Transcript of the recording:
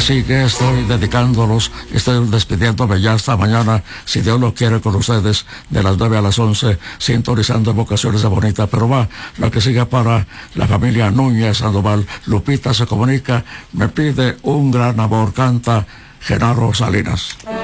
sigue estoy dedicándolos, estoy despidiéndome ya hasta mañana, si Dios lo quiere, con ustedes, de las 9 a las 11, sintonizando Vocaciones de Bonita. Pero va, la que sigue para la familia Núñez Sandoval. Lupita se comunica, me pide Un Gran Amor, canta Genaro Salinas.